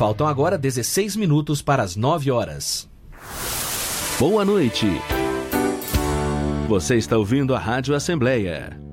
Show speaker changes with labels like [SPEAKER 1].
[SPEAKER 1] Faltam agora 16 minutos para as 9 horas.
[SPEAKER 2] Boa noite. Você está ouvindo a Rádio Assembleia